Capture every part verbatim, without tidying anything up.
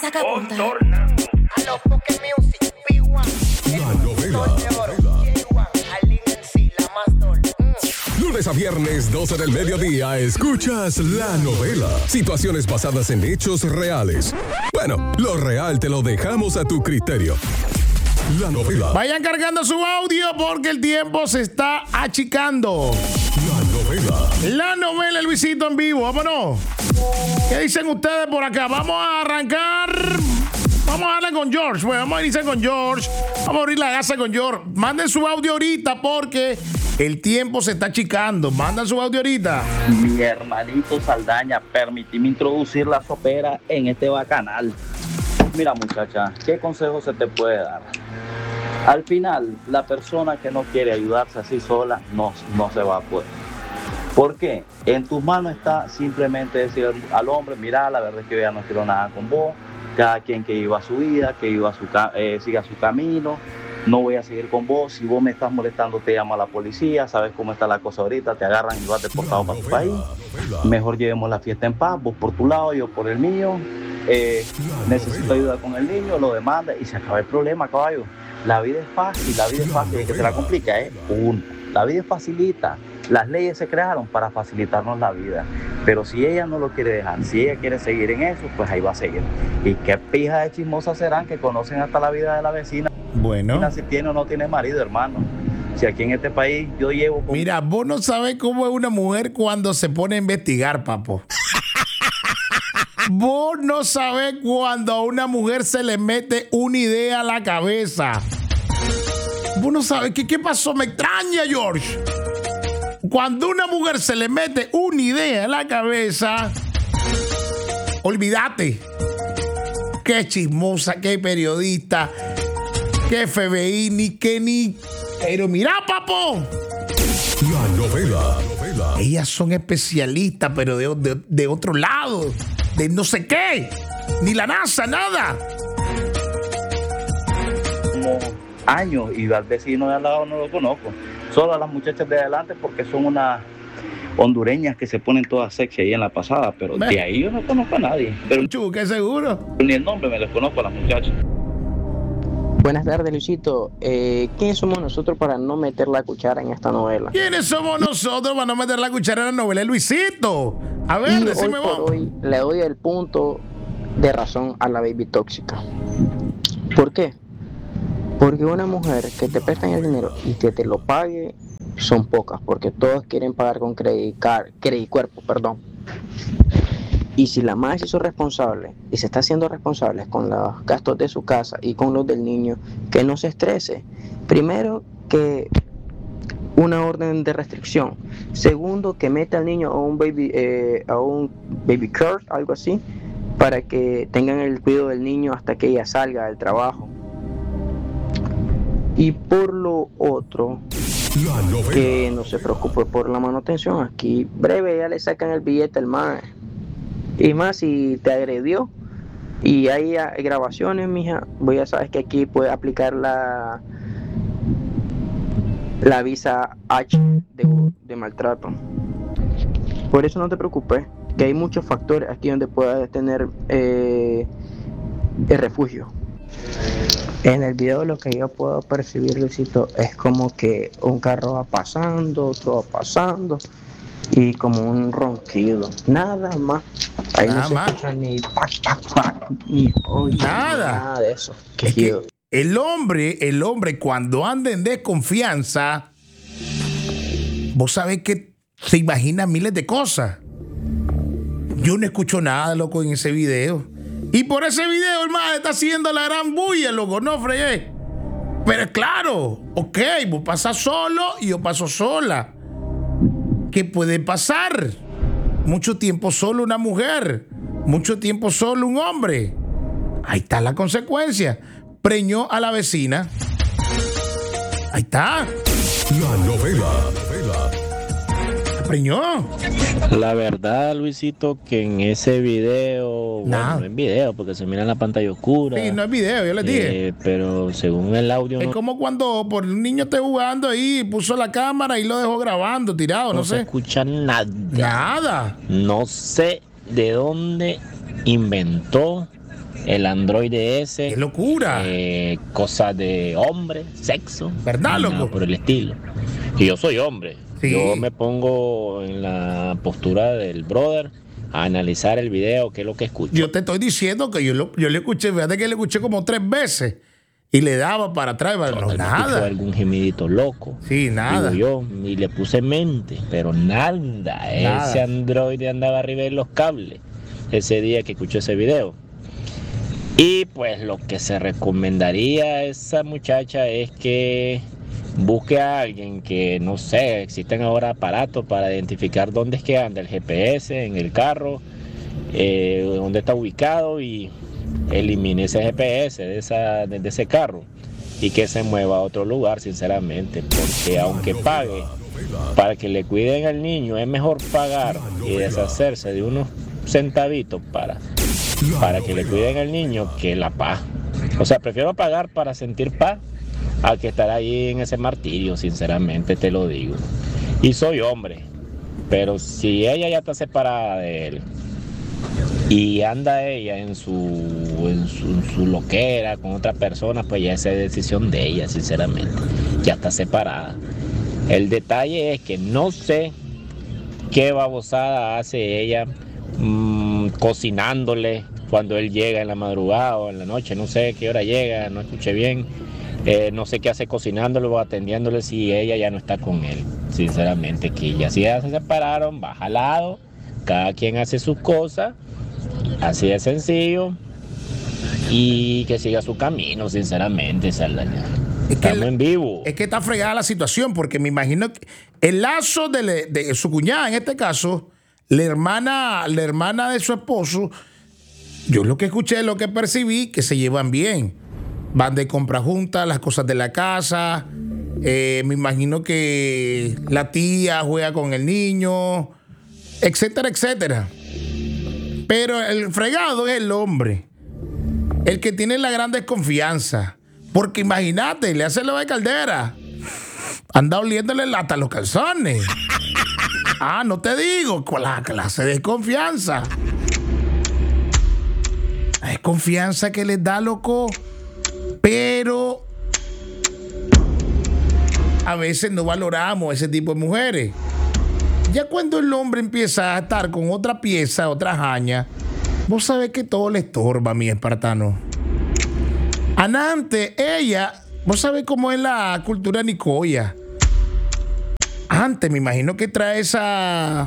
saca punta. La novela. Lunes a viernes, doce del mediodía, escuchas La Novela. Situaciones basadas en hechos reales. Bueno, lo real te lo dejamos a tu criterio. La Novela. Vayan cargando su audio porque el tiempo se está achicando. La Novela. La Novela, Luisito en vivo, vámonos. ¿Qué dicen ustedes por acá? Vamos a arrancar. Vamos a darle con George. Bueno, vamos a iniciar con George. Vamos a abrir la gasa con George. Manden su audio ahorita porque el tiempo se está achicando. Mandan su audio ahorita. Mi hermanito Saldaña, permíteme introducir la sopera en este bacanal. Mira, muchacha, ¿qué consejo se te puede dar? Al final, la persona que no quiere ayudarse así sola no, no se va a poder. ¿Por qué? En tus manos está simplemente decir al hombre, mira, la verdad es que yo ya no quiero nada con vos, cada quien que viva su vida, que viva su, eh, siga su camino, no voy a seguir con vos, si vos me estás molestando te llama a la policía, sabes cómo está la cosa ahorita, te agarran y vas deportado para tu país, mejor llevemos la fiesta en paz, vos por tu lado, yo por el mío, eh, necesito ayuda con el niño, lo demanda y se acaba el problema, caballo. La vida es fácil, la vida es fácil, es que se la complica, ¿eh? Uno, la vida es facilita. Las leyes se crearon para facilitarnos la vida. Pero si ella no lo quiere dejar, si ella quiere seguir en eso, pues ahí va a seguir. ¿Y qué pija de chismosas serán que conocen hasta la vida de la vecina? Bueno. Si tiene o no tiene marido, hermano. Si aquí en este país yo llevo... Con... Mira, vos no sabés cómo es una mujer cuando se pone a investigar, papo. Vos no sabés cuando a una mujer se le mete una idea a la cabeza. Vos no sabés qué, qué pasó. Me extraña, George. Cuando una mujer se le mete una idea a la cabeza, olvídate. Qué chismosa, qué periodista, qué F B I, ni qué ni... Pero mira, papo. La novela. Ellas son especialistas, pero de, de, de otro lado. De no sé qué. Ni la NASA, nada. Como años y al vecino de al lado no lo conozco. Solo a las muchachas de adelante porque son unas hondureñas que se ponen todas sexy ahí en la pasada. Pero ¿Ves? De ahí yo no conozco a nadie. Pero ¿qué seguro? Ni el nombre me les conozco a las muchachas. Buenas tardes, Luisito. Eh, ¿Quiénes somos nosotros para no meter la cuchara en esta novela? ¿Quiénes somos nosotros para no meter la cuchara en la novela? Luisito. A ver, y decime hoy por vos. Hoy le doy el punto de razón a la baby tóxica. ¿Por qué? Porque una mujer que te presta el dinero y que te lo pague son pocas, porque todos quieren pagar con credicuerpo, perdón. Y si la madre se hizo responsable y se está haciendo responsable con los gastos de su casa y con los del niño, que no se estrese. Primero, que una orden de restricción. Segundo, que meta al niño a un baby eh, a un baby care, algo así, para que tengan el cuidado del niño hasta que ella salga del trabajo. Y por lo otro, que no se preocupe por la manutención. Aquí breve ya le sacan el billete al madre. Y más si te agredió y hay grabaciones, mija, vos ya sabes que aquí puede aplicar la la visa H de, de maltrato. Por eso no te preocupes, que hay muchos factores aquí donde puedas tener eh, el refugio. En el video lo que yo puedo percibir, Luisito, es como que un carro va pasando, otro va pasando y como un ronquido, nada más. Ahí nada no se más. Escucha ni pac, pac, pac, ni oye, nada. nada de eso. Es que el hombre, el hombre cuando anda en desconfianza, vos sabés que se imagina miles de cosas. Yo no escucho nada, loco, en ese video. Y por ese video, hermano, está haciendo la gran bulla, loco, no fregué. Pero claro, ok, vos pasas solo y yo paso sola. ¿Qué puede pasar? Mucho tiempo solo una mujer, mucho tiempo solo un hombre. Ahí está la consecuencia. Preñó a la vecina. Ahí está. La novela. Preñó. La verdad, Luisito, que en ese video, nah. bueno, no es video porque se mira en la pantalla oscura. Sí, no es video, yo les dije. Eh, pero según el audio... Es no, como cuando por un niño esté jugando ahí, puso la cámara y lo dejó grabando, tirado, no, no sé. se escucha nada. Nada. No sé de dónde inventó el androide ese. ¡Qué locura! Eh, cosas de hombre, sexo. ¿Verdad, loco? Nada por el estilo. Y yo soy hombre. Sí. Yo me pongo en la postura del brother a analizar el video, qué es lo que escucho. Yo te estoy diciendo que yo, lo, yo le escuché, fíjate que le escuché como tres veces y le daba para atrás, no, no nada. Algún gemidito loco. Sí, nada. Digo yo, y le puse mente, pero nada. nada. Ese androide andaba arriba de los cables ese día que escuché ese video. Y pues lo que se recomendaría a esa muchacha es que busque a alguien que, no sé, existen ahora aparatos para identificar dónde es que anda el G P S en el carro, eh, dónde está ubicado, y elimine ese G P S de, esa, de, de ese carro y que se mueva a otro lugar, sinceramente, porque aunque pague para que le cuiden al niño, es mejor pagar y deshacerse de unos centavitos para, para que le cuiden al niño que la paz. O sea, prefiero pagar para sentir paz a que estar ahí en ese martirio, sinceramente te lo digo. Y soy hombre, pero si ella ya está separada de él y anda ella en su, en su, en su loquera con otra persona, pues ya esa es decisión de ella, sinceramente. Ya está separada. El detalle es que no sé qué babosada hace ella mmm, cocinándole cuando él llega en la madrugada o en la noche, no sé qué hora llega, no escuché bien. Eh, no sé qué hace cocinándole o atendiéndole si ella ya no está con él, sinceramente, que ya si ya se separaron, baja al lado, cada quien hace sus cosas, así de sencillo, y que siga su camino, sinceramente, Saldaña. Es que Estamos el, en vivo. Es que está fregada la situación, porque me imagino que el lazo de, le, de su cuñada, en este caso, la hermana, la hermana de su esposo, yo lo que escuché, lo que percibí, que se llevan bien. Van de compra juntas, las cosas de la casa. Eh, me imagino que la tía juega con el niño, etcétera, etcétera. Pero el fregado es el hombre, el que tiene la gran desconfianza. Porque imagínate, le hace la de caldera, anda oliéndole hasta los calzones. Ah, no te digo, con la clase de desconfianza. La desconfianza que les da, loco. Pero a veces no valoramos ese tipo de mujeres. Ya cuando el hombre empieza a estar con otra pieza, otra jaña, vos sabés que todo le estorba, mi espartano. Antes, ella, vos sabés cómo es la cultura nicoya. Antes, me imagino que trae esa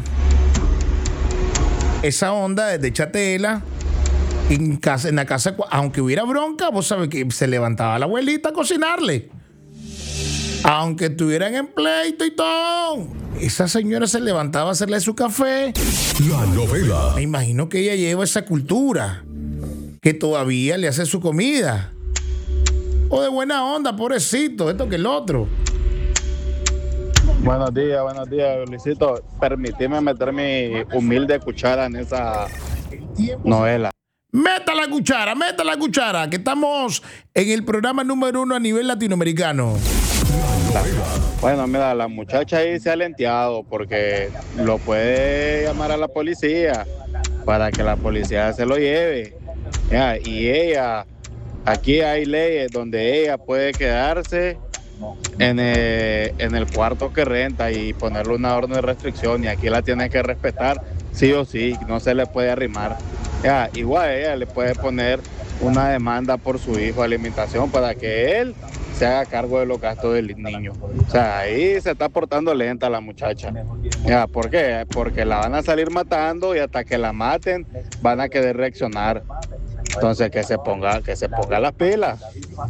esa onda desde Chatela. En, casa, en la casa, aunque hubiera bronca, vos sabés que se levantaba la abuelita a cocinarle. Aunque estuvieran en pleito y todo, esa señora se levantaba a hacerle su café. La novela. Me imagino que ella lleva esa cultura, que todavía le hace su comida. O de buena onda, pobrecito, esto que el otro. Buenos días, buenos días, Luisito. Permíteme meter mi humilde cuchara en esa novela. Meta la cuchara, meta la cuchara, que estamos en el programa número uno a nivel latinoamericano. Bueno, mira, la muchacha ahí se ha lenteado porque lo puede llamar a la policía para que la policía se lo lleve. Ya, y ella, aquí hay leyes donde ella puede quedarse en el, en el cuarto que renta y ponerle una orden de restricción, y aquí la tiene que respetar sí o sí, no se le puede arrimar. Ya, igual ella le puede poner una demanda por su hijo, alimentación, para que él se haga cargo de los gastos del niño. O sea, ahí se está portando lenta la muchacha. Ya, ¿por qué? Porque la van a salir matando y hasta que la maten van a querer reaccionar. Entonces que se ponga, que se ponga las pilas.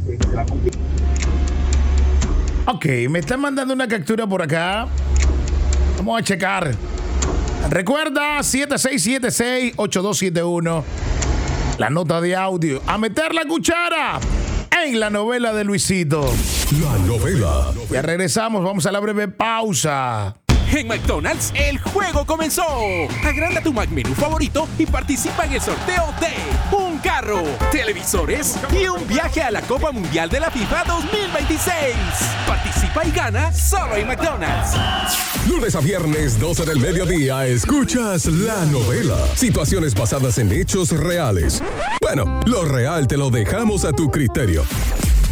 Ok, me están mandando una captura por acá. Vamos a checar. Recuerda, siete seis siete seis, ocho dos siete uno. La nota de audio. A meter la cuchara en la novela de Luisito. La novela. Ya regresamos, vamos a la breve pausa. En McDonald's, el juego comenzó. Agranda tu McMenú favorito y participa en el sorteo de un carro, televisores y un viaje a la Copa Mundial de la FIFA dos mil veintiséis. Participa y gana solo en McDonald's. Lunes a viernes, doce del mediodía, escuchas La Novela. Situaciones basadas en hechos reales. Bueno, lo real te lo dejamos a tu criterio.